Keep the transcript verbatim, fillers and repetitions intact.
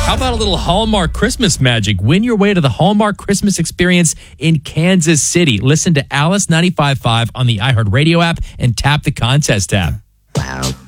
How about a little Hallmark Christmas magic? Win your way to the Hallmark Christmas experience in Kansas City. Listen to Alice ninety-five point five on the iHeartRadio app and tap the contest tab. Wow.